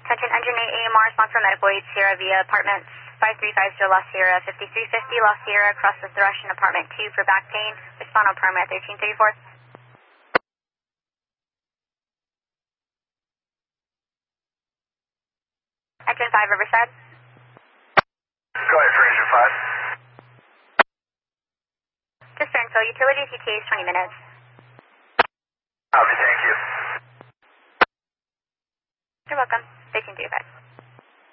Attention Engine 8 AMR, response for medical aid, Sierra via apartments 5350 La Sierra, 5350 La Sierra, across the thrush in apartment 2 for back pain. Respond on primary at 1334. Engine 5 Riverside. Go ahead for Engine 5. Just Sternfield, utilities ETA is 20 minutes. Okay, thank you. You're welcome. 1335.